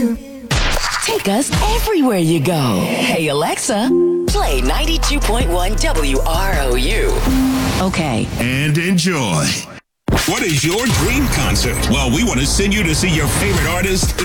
Take us everywhere you go. Hey, Alexa, play 92.1 WROU. Okay. And enjoy. What is your dream concert? Well, we want to send you to see your favorite artist